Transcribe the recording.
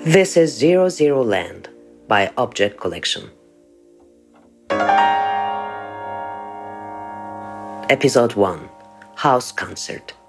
This is Zero Zero Land by Object Collection. Episode 1, House Concert.